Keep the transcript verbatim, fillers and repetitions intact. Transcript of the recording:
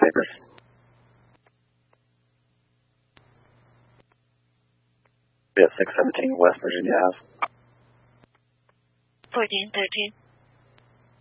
papers. Yeah, six seventeen West Virginia Ave. fourteen thirteen.